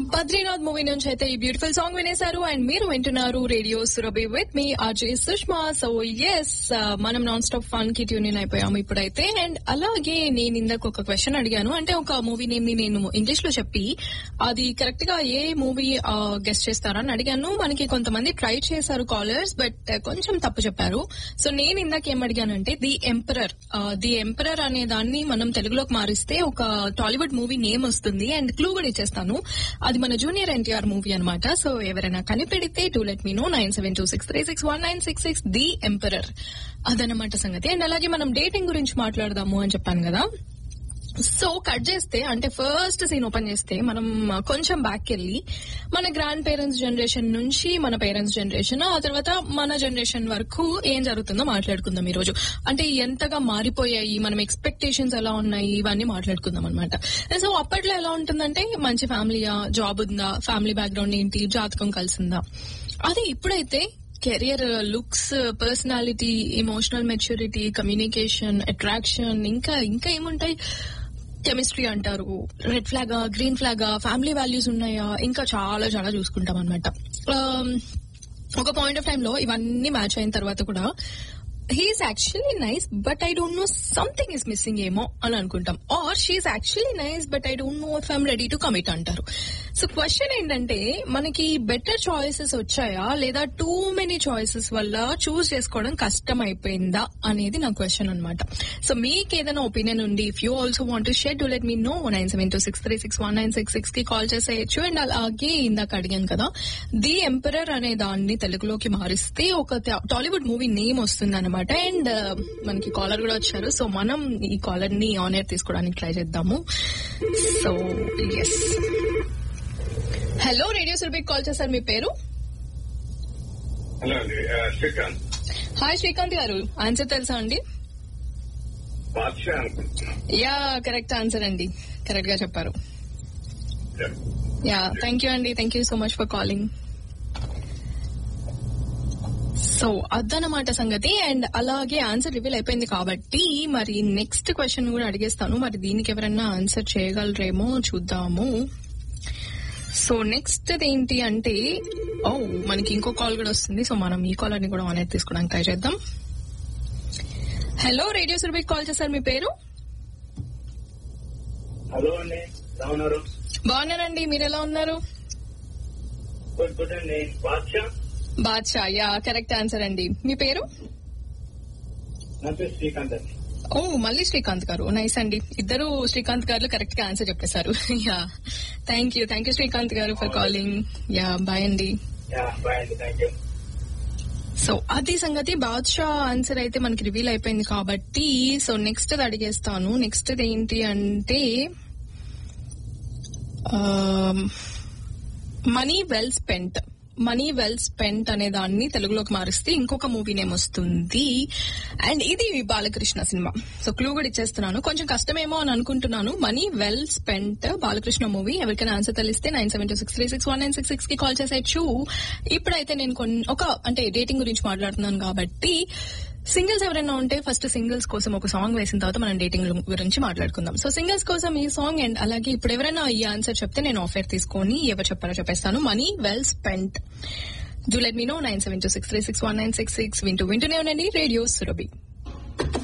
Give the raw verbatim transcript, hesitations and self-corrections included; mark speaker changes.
Speaker 1: Badrinath movie నుంచి అయితే ఈ బ్యూటిఫుల్ సాంగ్ వినేశారు అండ్ మీరు వింటున్నారు radio Surabhi with me RJ Sushma. So yes, మనం నాన్ స్టాప్ ఫన్ కి ట్యూన్ ఇన్ అయిపోయాము ఇప్పుడైతే. అండ్ అలాగే నేను ఇందాక ఒక క్వశ్చన్ అడిగాను, అంటే ఒక మూవీ నేమ్ ని నేను ఇంగ్లీష్ లో చెప్పి అది కరెక్ట్ గా ఏ మూవీ గెస్ట్ చేస్తారని అడిగాను. మనకి కొంతమంది ట్రై చేశారు కాలర్స్, బట్ కొంచెం తప్పు చెప్పారు. సో నేను ఇందాక ఏం అడిగానంటే ది ఎంపరర్. ది ఎంపరర్ అనే దాన్ని మనం తెలుగులోకి మారిస్తే ఒక టాలీవుడ్ మూవీ నేమ్ వస్తుంది అండ్ క్లూ కూడా ఇచ్చేస్తాను. అది మన జూనియర్ ఎన్టీఆర్ మూవీ అనమాట. సో ఎవరైనా కనిపెడితే two let me no nine seven two six three six one nine six six the emperor అదనమాట సంగతి. అండ్ అలాగే మనం డేటింగ్ గురించి మాట్లాడదాము అని చెప్పాను కదా. సో కట్ చేస్తే అంటే ఫస్ట్ సీన్ ఓపెన్ చేస్తే మనం కొంచెం బ్యాక్ వెళ్ళి మన గ్రాండ్ పేరెంట్స్ జనరేషన్ నుంచి మన పేరెంట్స్ జనరేషన్, ఆ తర్వాత మన జనరేషన్ వరకు ఏం జరుగుతుందో మాట్లాడుకుందాం ఈ రోజు. అంటే ఎంతగా మారిపోయాయి, మనం ఎక్స్పెక్టేషన్స్ ఎలా ఉన్నాయి, ఇవన్నీ మాట్లాడుకుందాం అనమాట. సో అప్పట్లో ఎలా ఉంటుందంటే మంచి ఫ్యామిలీయా, జాబ్ ఉందా, ఫ్యామిలీ బ్యాక్గ్రౌండ్ ఏంటి, జాతకం కలిసిందా. అదే ఇప్పుడైతే career, looks, personality, emotional maturity, communication, attraction, ఇంకా ఇంకా ఏముంటాయి, కెమిస్ట్రీ అంటారు, రెడ్ ఫ్లాగా, గ్రీన్ ఫ్లాగా, ఫ్యామిలీ వాల్యూస్ ఉన్నాయా, ఇంకా చాలా చాలా చూసుకుంటాం అనమాట. ఒక పాయింట్ ఆఫ్ టైమ్ లో ఇవన్నీ మ్యాచ్ అయిన తర్వాత కూడా he's actually nice but I don't know something is missing ఏమో అని అనుకుంటాం. Are she is actually nice but I don't know if I'm ready to commit అంటారు. సో క్వశ్చన్ ఏంటంటే మనకి బెటర్ చాయిసెస్ వచ్చాయా లేదా టూ మెనీ చాయిసెస్ వల్ల చూస్ చేసుకోవడం కష్టం అయిపోయిందా అనేది నా క్వశ్చన్ అనమాట. సో మీకు ఏదైనా ఒపీనియన్ ఉంది, if you also want to share, do let me no nine seven two six three six one nine six six కి కాల్ చేసేయచ్చు. అండ్ అలాగే ఇందాక అడిగాను కదా, ది ఎంపరర్ అనే దాన్ని తెలుగులోకి మారిస్తే ఒక టాలీవుడ్ మూవీ నేమ్ వస్తుంది అనమాట. అండ్ మనకి కాలర్ కూడా వచ్చారు. సో మనం ఈ కాలర్ ని ఆన్ ఎయిర్ తీసుకోవడానికి ట్రై చేద్దాము. So yes, hello, radio సురభికి call చేశారు, మీ పేరు?
Speaker 2: హలో అండి, శ్రీకాంత్.
Speaker 1: హాయ్ శ్రీకాంత్ గారు, ఆన్సర్ తెలుసా అండి? యా, కరెక్ట్ ఆన్సర్ అండి, కరెక్ట్ గా చెప్పారు. యా, థ్యాంక్ యూ అండి, thank you so much for calling. So అదనమాట సంగతి. అండ్ అలాగే ఆన్సర్ రివీల్ అయిపోయింది కాబట్టి మరి నెక్స్ట్ క్వశ్చన్ కూడా అడిగేస్తాను. మరి దీనికి ఎవరైనా ఆన్సర్ చేయగలరేమో చూద్దాము. సో నెక్స్ట్ ఏంటి అంటే, ఓ మనకి ఇంకో కాల్ కూడా వస్తుంది. సో మనం ఈ కాలర్ ని కూడా ఆన్ ఎయిర్ తీసుకోవడానికి ట్రై చేద్దాం. హలో, రేడియో సురభికి కాల్ చేశారు, మీ పేరు?
Speaker 2: హలో అండి, ఎలా ఉన్నారు?
Speaker 1: బాగున్నానండి, మీరు ఎలా ఉన్నారు?
Speaker 2: గుడ్ గుడ్ అండి. Badshah.
Speaker 1: Badshah, yeah correct answer అండి. మీ పేరు?
Speaker 2: నా పేరు శ్రీకాంత్ అండి.
Speaker 1: ఓ, మళ్ళీ శ్రీకాంత్ గారు, నైస్ అండి. ఇద్దరు శ్రీకాంత్ గారు కరెక్ట్ గా ఆన్సర్ చెప్పేశారు. Yeah, thank you thank you Srikanth గారు ఫర్ కాలింగ్. యా, బాయ్ అండి.
Speaker 2: బాయ్ అండి, థ్యాంక్ యూ.
Speaker 1: సో అది సంగతి. బాద్షా ఆన్సర్ అయితే మనకి రివీల్ అయిపోయింది కాబట్టి సో నెక్స్ట్ అడిగేస్తాను. నెక్స్ట్ ఏంటి అంటే money well spent. Money well spent అనే దాన్ని తెలుగులోకి మారిస్తే ఇంకొక మూవీ నేమ్ వస్తుంది. అండ్ ఇది బాలకృష్ణ సినిమా. సో క్లూ కూడా ఇచ్చేస్తున్నాను, కొంచెం కష్టమేమో అని అనుకుంటున్నాను. Money well spent, Balakrishna movie. ఎవరికైనా ఆన్సర్ తెలిస్తే nine seven two six three six one nine six six కి కాల్ చేసేయచ్చు. ఇప్పుడైతే నేను కొన్ని ఒక అంటే డేటింగ్ గురించి మాట్లాడుతున్నాను కాబట్టి సింగిల్స్ ఎవరైనా ఉంటే ఫస్ట్ సింగిల్స్ కోసం ఒక సాంగ్ వేసిన తర్వాత మనం డేటింగ్ గురించి మాట్లాడుకుందాం. సో సింగిల్స్ కోసం ఈ సాంగ్. అండ్ అలాగే ఇప్పుడు ఎవరైనా ఈ ఆన్సర్ చెప్తే నేను ఆఫర్ తీసుకొని ఎవరు చెప్పారో చెప్పేస్తాను. Money well spent. Do let me no nine seven two six three six one nine six six. వింటూ వింటూనే ఉండండి రేడియో సురభి.